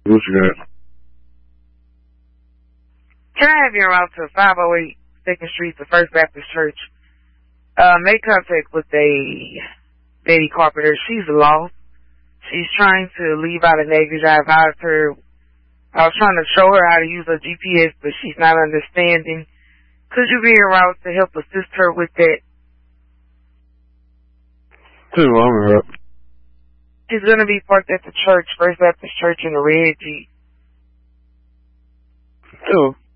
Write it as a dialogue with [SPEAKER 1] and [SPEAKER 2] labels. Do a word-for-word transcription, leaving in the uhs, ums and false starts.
[SPEAKER 1] What you got?
[SPEAKER 2] Can I have you around to five oh eight second Street, the First Baptist Church? Uh, make contact with a Betty Carpenter. She's lost. She's trying to leave out of Navy. I advised her. I was trying to show her how to use her G P S, but she's not understanding. Could you be around to help assist her with that?
[SPEAKER 1] Too long up.
[SPEAKER 2] She's going to be parked at the church, First Baptist Church in the red Jeep.
[SPEAKER 1] Sure.